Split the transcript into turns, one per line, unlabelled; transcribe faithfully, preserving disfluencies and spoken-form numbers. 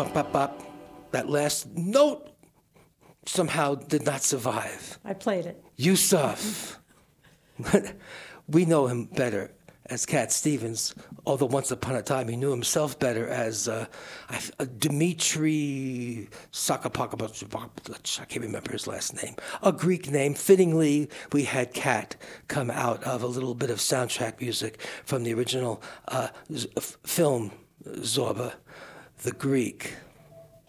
bop, bop, bop. That last note somehow did not survive.
I played it.
Yusuf. We know him better as Cat Stevens, although once upon a time he knew himself better as uh, uh, Dimitri Sakapakabach. I can't remember his last name. A Greek name. Fittingly, we had Cat come out of a little bit of soundtrack music from the original uh, film Zorba, the Greek.